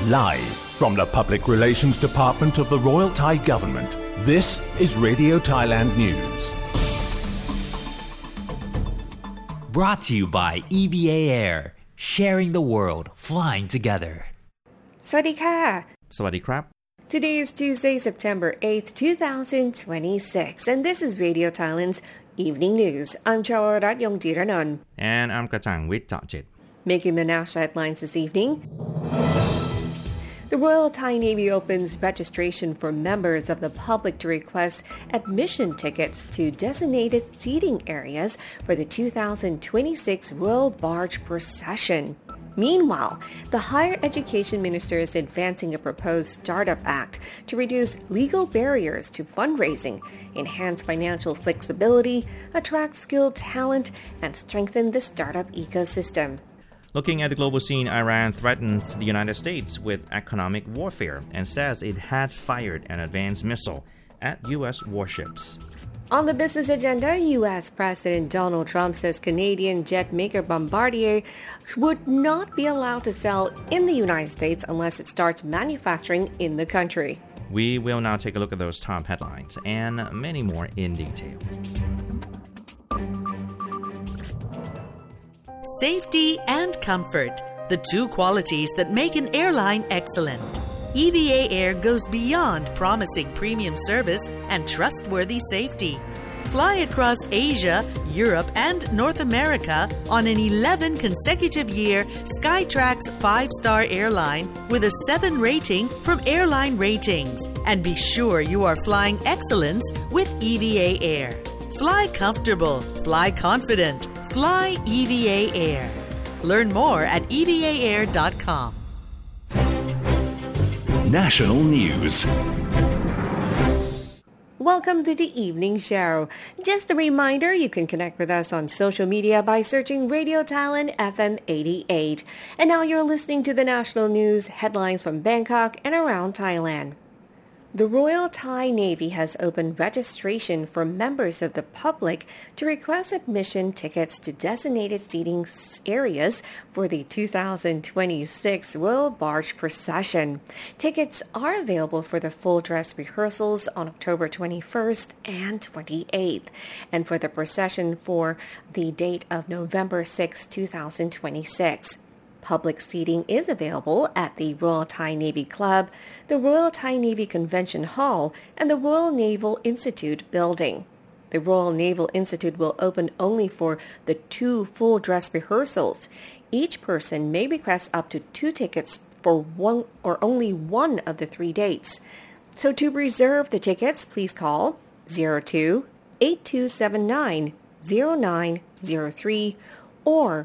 Live from the Public Relations Department of the Royal Thai Government, this is Radio Thailand News. Brought to you by EVA Air, sharing the world, flying together. สวัสดีค่ะสวัสดีครับ Today is Tuesday, September 8th, 2026, and this is Radio Thailand's Evening News. I'm Chawarat Yongdiranon. And I'm Kachang Witjit. Making the national headlines this evening. The Royal Thai Navy opens registration for members of the public to request admission tickets to designated seating areas for the 2026 Royal Barge Procession. Meanwhile, the Higher Education Minister is advancing a proposed Startup Act to reduce legal barriers to fundraising, enhance financial flexibility, attract skilled talent, and strengthen the startup ecosystem. Looking at the global scene, Iran threatens the United States with economic warfare and says it had fired an advanced missile at U.S. warships. On the business agenda, U.S. President Donald Trump says Canadian jet maker Bombardier would not be allowed to sell in the United States unless it starts manufacturing in the country. We will now take a look at those top headlines and many more in detail. Safety and comfort, the two qualities that make an airline excellent. EVA Air goes beyond promising premium service and trustworthy safety. Fly across Asia, Europe, and North America on an 11 consecutive year Skytrax 5-star airline with a 7 rating from Airline Ratings. And be sure you are flying excellence with EVA Air. Fly comfortable, fly confident, fly EVA Air. Learn more at evaair.com. National News. Welcome to the evening show. Just a reminder, you can connect with us on social media by searching Radio Thailand FM 88. And now you're listening to the national news headlines from Bangkok and around Thailand. The Royal Thai Navy has opened registration for members of the public to request admission tickets to designated seating areas for the 2026 Royal Barge Procession. Tickets are available for the full dress rehearsals on October 21st and 28th, and for the procession for the date of November 6, 2026. Public seating is available at the Royal Thai Navy Club, the Royal Thai Navy Convention Hall, and the Royal Naval Institute building. The Royal Naval Institute will open only for the 2 full dress rehearsals. Each person may request up to 2 tickets for one or only one of the 3 dates. So to reserve the tickets, please call 02-8279-0903 or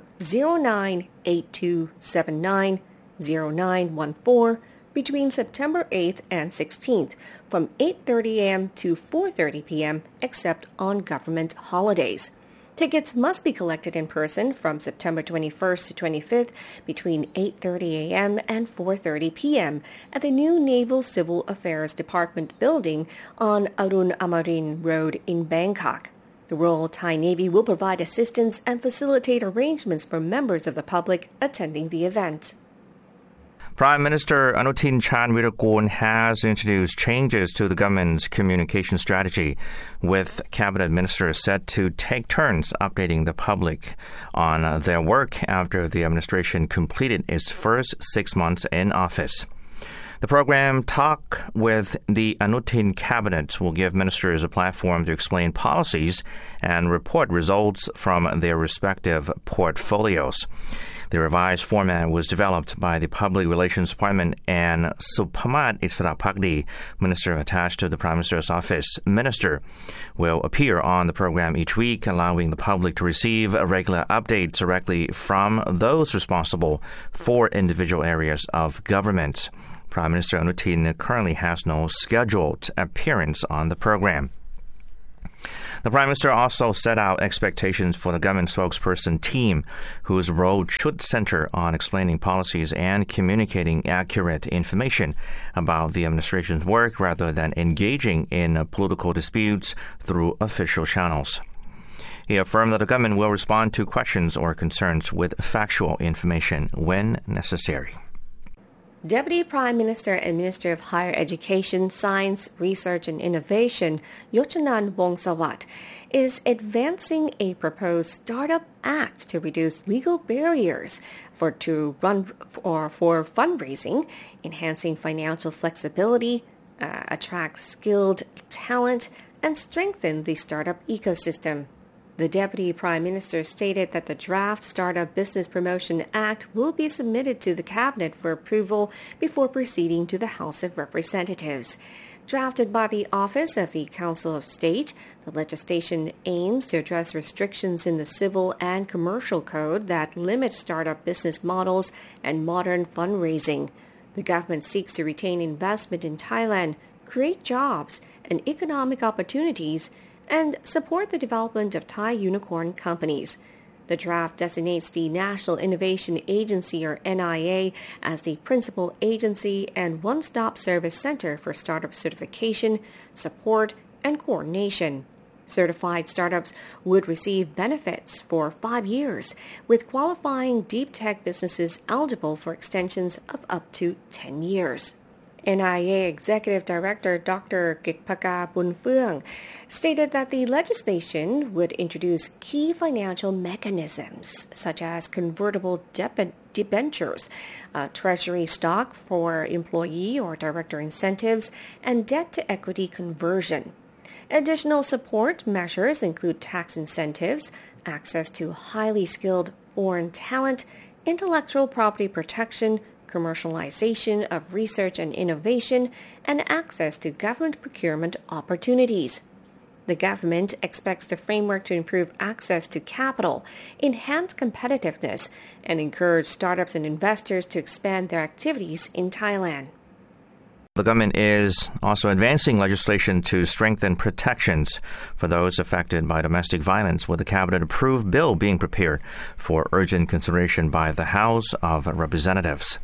0982790914 between September 8th and 16th from 8:30 a.m. to 4:30 p.m. except on government holidays. Tickets must be collected in person from September 21st to 25th between 8:30 a.m. and 4:30 p.m. at the new Naval Civil Affairs Department building on Arun Amarin Road in Bangkok. The Royal Thai Navy will provide assistance and facilitate arrangements for members of the public attending the event. Prime Minister Anutin Charnvirakul has introduced changes to the government's communication strategy, with cabinet ministers set to take turns updating the public on their work after the administration completed its first 6 months in office. The program Talk with the Anutin Cabinet will give ministers a platform to explain policies and report results from their respective portfolios. The revised format was developed by the Public Relations Department, and Supamat Israpakdi, minister attached to the Prime Minister's office, minister, will appear on the program each week, allowing the public to receive regular updates directly from those responsible for individual areas of government. Prime Minister Anutin currently has no scheduled appearance on the program. The Prime Minister also set out expectations for the government spokesperson team, whose role should center on explaining policies and communicating accurate information about the administration's work rather than engaging in political disputes through official channels. He affirmed that the government will respond to questions or concerns with factual information when necessary. Deputy Prime Minister and Minister of Higher Education, Science, Research and Innovation, Yochanan Wongsawat, is advancing a proposed Startup Act to reduce legal barriers for fundraising, enhancing financial flexibility, attract skilled talent, and strengthen the startup ecosystem. The Deputy Prime Minister stated that the draft Startup Business Promotion Act will be submitted to the Cabinet for approval before proceeding to the House of Representatives. Drafted by the Office of the Council of State, the legislation aims to address restrictions in the civil and commercial code that limit startup business models and modern fundraising. The government seeks to retain investment in Thailand, create jobs and economic opportunities, and support the development of Thai unicorn companies. The draft designates the National Innovation Agency, or NIA, as the principal agency and one-stop service center for startup certification, support, and coordination. Certified startups would receive benefits for 5 years, with qualifying deep tech businesses eligible for extensions of up to 10 years. NIA Executive Director Dr. Gitpaka Bunfeung stated that the legislation would introduce key financial mechanisms such as convertible debentures, treasury stock for employee or director incentives, and debt-to-equity conversion. Additional support measures include tax incentives, access to highly skilled foreign talent, intellectual property protection, commercialization of research and innovation, and access to government procurement opportunities. The government expects the framework to improve access to capital, enhance competitiveness, and encourage startups and investors to expand their activities in Thailand. The government is also advancing legislation to strengthen protections for those affected by domestic violence, with a cabinet-approved bill being prepared for urgent consideration by the House of Representatives.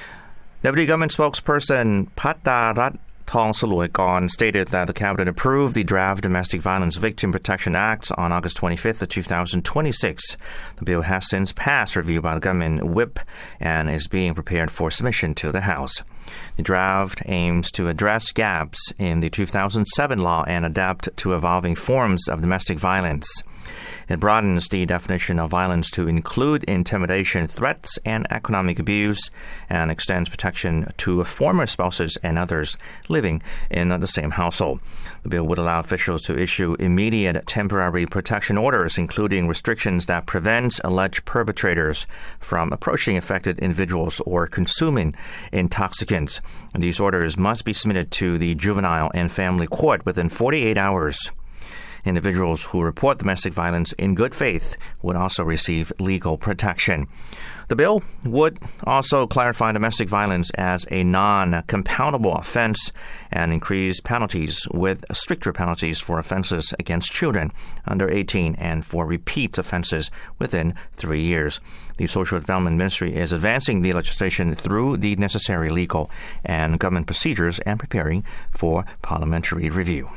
Deputy Government Spokesperson Pattarat Thong Saluaykon stated that the cabinet approved the draft Domestic Violence Victim Protection Act on August 25th of 2026. The bill has since passed review by the government whip and is being prepared for submission to the House. The draft aims to address gaps in the 2007 law and adapt to evolving forms of domestic violence. It broadens the definition of violence to include intimidation, threats, and economic abuse, and extends protection to former spouses and others living in the same household. The bill would allow officials to issue immediate temporary protection orders, including restrictions that prevent alleged perpetrators from approaching affected individuals or consuming intoxicants. And these orders must be submitted to the Juvenile and Family Court within 48 hours. Individuals who report domestic violence in good faith would also receive legal protection. The bill would also clarify domestic violence as a non-compoundable offense and increase penalties with stricter penalties for offenses against children under 18 and for repeat offenses within 3 years. The Social Development Ministry is advancing the legislation through the necessary legal and government procedures and preparing for parliamentary review.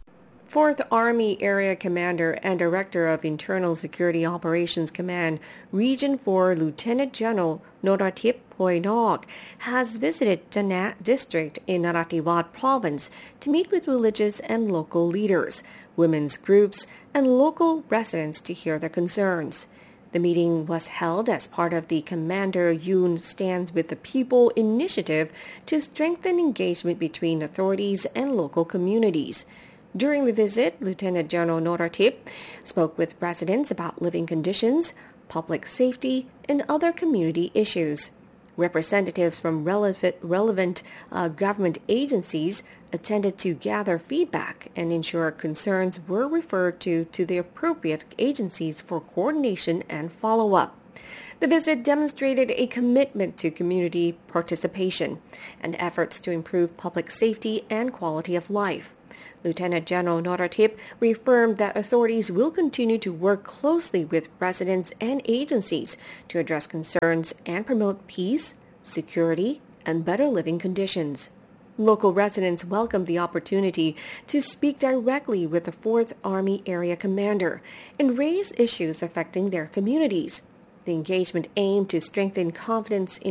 4th Army Area Commander and Director of Internal Security Operations Command, Region 4 Lieutenant General Noratip Poinok has visited Janat District in Narathiwat Province to meet with religious and local leaders, women's groups, and local residents to hear their concerns. The meeting was held as part of the Commander Yoon Stands with the People initiative to strengthen engagement between authorities and local communities. During the visit, Lieutenant General Noratip spoke with residents about living conditions, public safety, and other community issues. Representatives from relevant government agencies attended to gather feedback and ensure concerns were referred to the appropriate agencies for coordination and follow-up. The visit demonstrated a commitment to community participation and efforts to improve public safety and quality of life. Lieutenant General Noratip reaffirmed that authorities will continue to work closely with residents and agencies to address concerns and promote peace, security, and better living conditions. Local residents welcomed the opportunity to speak directly with the 4th Army Area Commander and raise issues affecting their communities. The engagement aimed to strengthen confidence in